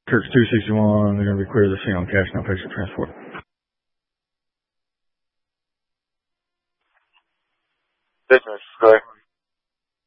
Kirk's 261, they're going to be clear of the scene on cash now, patient transport. Business, go ahead.